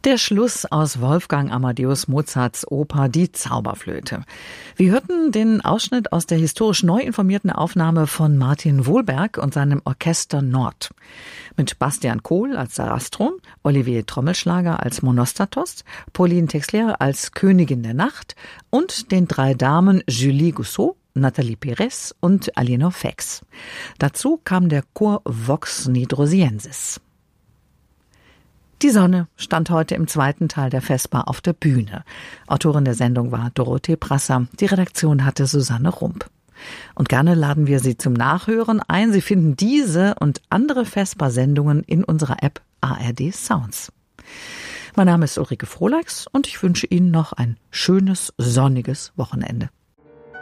Der Schluss aus Wolfgang Amadeus Mozarts Oper Die Zauberflöte. Wir hörten den Ausschnitt aus der historisch neu informierten Aufnahme von Martin Wohlberg und seinem Orchester Nord. Mit Bastian Kohl als Sarastron, Olivier Trommelschlager als Monostatos, Pauline Texler als Königin der Nacht und den 3 Damen Julie Gousseau, Nathalie Perez und Aliénor Fex. Dazu kam der Chor Vox Nidrosiensis. Die Sonne stand heute im 2. Teil der Vesper auf der Bühne. Autorin der Sendung war Dorothee Prasser. Die Redaktion hatte Susanne Rump. Und gerne laden wir Sie zum Nachhören ein. Sie finden diese und andere Vesper-Sendungen in unserer App ARD Sounds. Mein Name ist Ulrike Frohleix und ich wünsche Ihnen noch ein schönes, sonniges Wochenende.